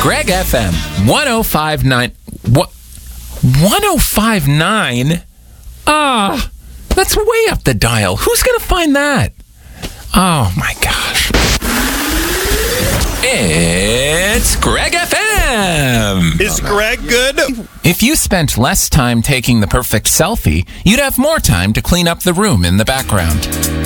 Greg FM 1059. What? 1059? Ah, that's way up the dial. Who's going to find that? Oh my gosh. It's Greg FM. Is Greg good? If you spent less time taking the perfect selfie, you'd have more time to clean up the room in the background.